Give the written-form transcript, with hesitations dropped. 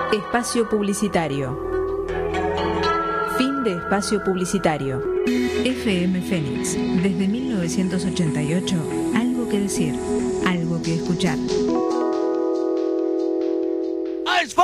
Espacio publicitario. Fin de espacio publicitario. FM Fénix, desde 1988, algo que decir, algo que escuchar.